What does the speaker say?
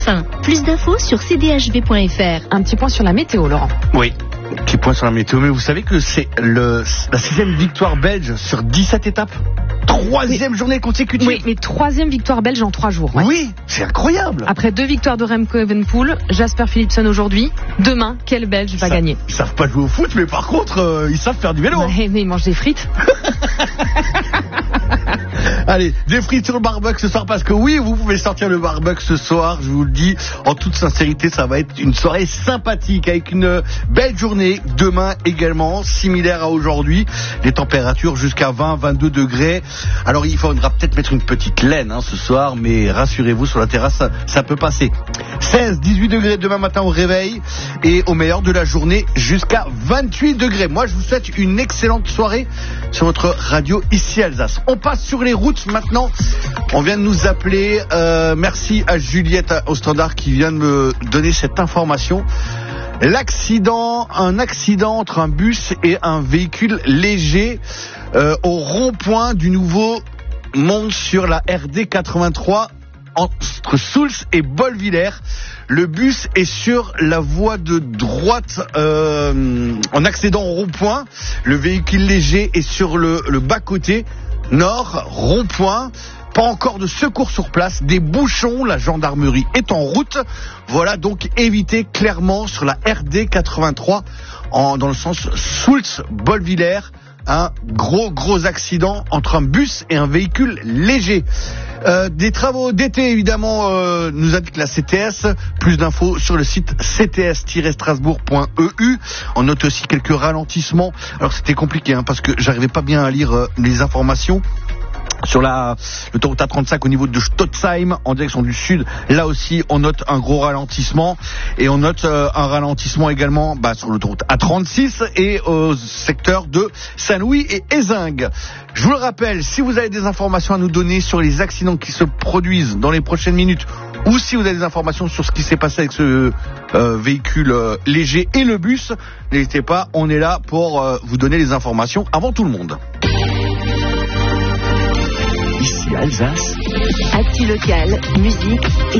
Plus d'infos sur cdhv.fr. Un petit point sur la météo, Laurent. Oui, petit point sur la météo, mais vous savez que c'est la 6e victoire belge sur 17 étapes. 3e journée consécutive. Oui, mais 3e victoire belge en 3 jours. Ouais. Oui, c'est incroyable. Après 2 victoires de Remco Evenepoel, Jasper Philipsen aujourd'hui. Demain, quel Belge va gagner? Ils savent pas jouer au foot, mais par contre, ils savent faire du vélo. Ouais, mais ils mangent des frites. Allez, des frites sur le barbecue ce soir, parce que oui, vous pouvez sortir le barbecue ce soir, je vous le dis, en toute sincérité, ça va être une soirée sympathique, avec une belle journée, demain également, similaire à aujourd'hui, les températures jusqu'à 20-22 degrés, alors il faudra peut-être mettre une petite laine ce soir, mais rassurez-vous, sur la terrasse, ça peut passer. 16-18 degrés demain matin au réveil, et au meilleur de la journée, jusqu'à 28 degrés. Moi, je vous souhaite une excellente soirée sur votre radio ici Alsace. On passe sur les routes maintenant. On vient de nous appeler. Merci à Juliette au standard qui vient de me donner cette information. Un accident entre un bus et un véhicule léger au rond-point du Nouveau Monde sur la RD 83 entre Soultz et Bolvillers. Le bus est sur la voie de droite en accédant au rond-point. Le véhicule léger est sur le bas-côté nord, rond-point. Pas encore de secours sur place, des bouchons, la gendarmerie est en route. Voilà, donc évitez clairement sur la RD 83 dans le sens Soultz-Bolvillers. Un gros accident entre un bus et un véhicule léger. Des travaux d'été évidemment nous indique la CTS. Plus d'infos sur le site cts-strasbourg.eu. On note aussi quelques ralentissements. Alors c'était compliqué parce que j'arrivais pas bien à lire les informations. Sur l'autoroute A35 au niveau de Stotzheim en direction du sud, là aussi on note un gros ralentissement, et on note un ralentissement également sur l'autoroute A36 et au secteur de Saint-Louis et Ézingues. Je vous le rappelle, si vous avez des informations à nous donner sur les accidents qui se produisent dans les prochaines minutes, ou si vous avez des informations sur ce qui s'est passé avec ce véhicule léger et le bus, n'hésitez pas, on est là pour vous donner les informations avant tout le monde. Ici Alsace. Actu locale, musique et